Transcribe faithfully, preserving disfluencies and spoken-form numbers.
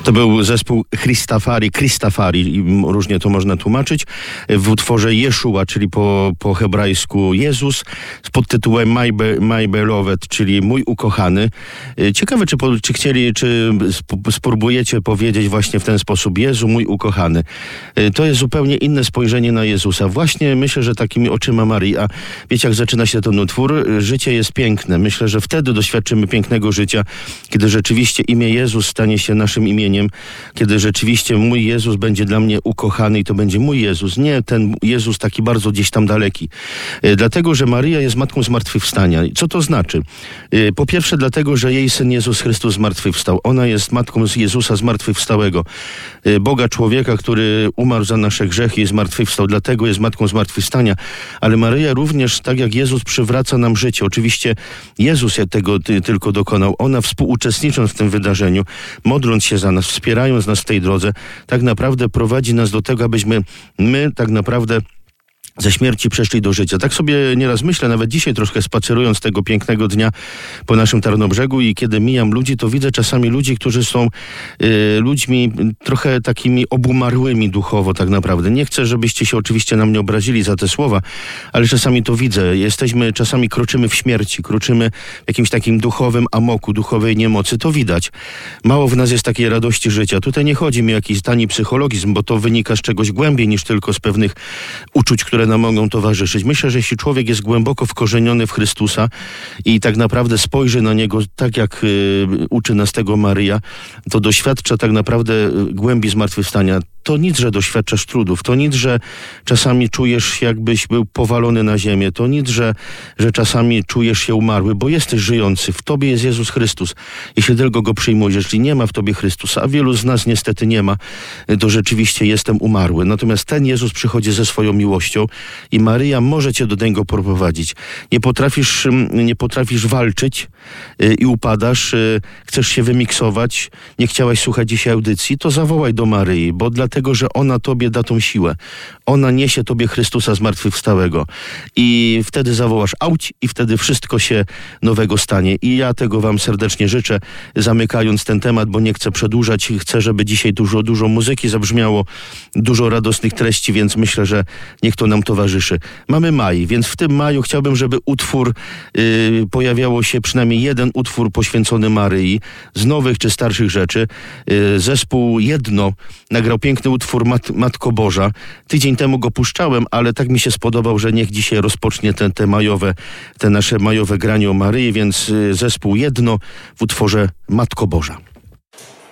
To był zespół Christafari, Christafari, różnie to można tłumaczyć, w utworze Jeszua, czyli po, po hebrajsku Jezus, z podtytułem My, Be, My Beloved, czyli Mój ukochany. Ciekawe, czy, czy chcieli, czy spróbujecie powiedzieć właśnie w ten sposób: Jezu, mój ukochany. To jest zupełnie inne spojrzenie na Jezusa. Właśnie myślę, że takimi oczyma Maryi. A wiecie, jak zaczyna się ten utwór? Życie jest piękne. Myślę, że wtedy doświadczymy pięknego życia, kiedy rzeczywiście imię Jezus stanie się naszym imieniem, kiedy rzeczywiście mój Jezus będzie dla mnie ukochany i to będzie mój Jezus, nie ten Jezus taki bardzo gdzieś tam daleki. E, dlatego, że Maryja jest matką zmartwychwstania. Co to znaczy? E, po pierwsze dlatego, że jej Syn Jezus Chrystus zmartwychwstał. Ona jest matką z Jezusa zmartwychwstałego. E, Boga człowieka, który umarł za nasze grzechy i zmartwychwstał. Dlatego jest matką zmartwychwstania. Ale Maryja również, tak jak Jezus, przywraca nam życie. Oczywiście Jezus tego ty, tylko dokonał. Ona, współuczestnicząc w tym wydarzeniu, modląc się za nas, wspierając nas w tej drodze, tak naprawdę prowadzi nas do tego, abyśmy my tak naprawdę ze śmierci przeszli do życia. Tak sobie nieraz myślę, nawet dzisiaj troszkę spacerując tego pięknego dnia po naszym Tarnobrzegu i kiedy mijam ludzi, to widzę czasami ludzi, którzy są y, ludźmi trochę takimi obumarłymi duchowo tak naprawdę. Nie chcę, żebyście się oczywiście na mnie obrazili za te słowa, ale czasami to widzę. Jesteśmy, czasami kroczymy w śmierci, kroczymy w jakimś takim duchowym amoku, duchowej niemocy. To widać. Mało w nas jest takiej radości życia. Tutaj nie chodzi mi o jakiś tani psychologizm, bo to wynika z czegoś głębiej niż tylko z pewnych uczuć, które nam mogą towarzyszyć. Myślę, że jeśli człowiek jest głęboko wkorzeniony w Chrystusa i tak naprawdę spojrzy na Niego tak, jak y, uczy nas tego Maryja, to doświadcza tak naprawdę głębi zmartwychwstania. To nic, że doświadczasz trudów. To nic, że czasami czujesz się, jakbyś był powalony na ziemię. To nic, że, że czasami czujesz się umarły, bo jesteś żyjący. W Tobie jest Jezus Chrystus. Jeśli tylko Go przyjmujesz, jeśli nie ma w Tobie Chrystusa, a wielu z nas niestety nie ma, to rzeczywiście jestem umarły. Natomiast ten Jezus przychodzi ze swoją miłością i Maryja może Cię do Niego prowadzić. Nie potrafisz, nie potrafisz walczyć yy, i upadasz, yy, chcesz się wymiksować, nie chciałaś słuchać dzisiaj audycji, to zawołaj do Maryi, bo dlatego, że ona Tobie da tą siłę. Ona niesie Tobie Chrystusa zmartwychwstałego. I wtedy zawołasz auć i wtedy wszystko się nowego stanie. I ja tego Wam serdecznie życzę, zamykając ten temat, bo nie chcę przedłużać. Chcę, żeby dzisiaj dużo, dużo muzyki zabrzmiało, dużo radosnych treści, więc myślę, że niech to nam towarzyszy. Mamy maj, więc w tym maju chciałbym, żeby utwór yy, pojawiało się przynajmniej jeden utwór poświęcony Maryi z nowych czy starszych rzeczy. Yy, zespół Jedno nagrał piękny utwór Mat- Matko Boża. Tydzień temu go puszczałem, ale tak mi się spodobał, że niech dzisiaj rozpocznie te, te majowe, te nasze majowe granie o Maryi, więc yy, zespół Jedno w utworze Matko Boża.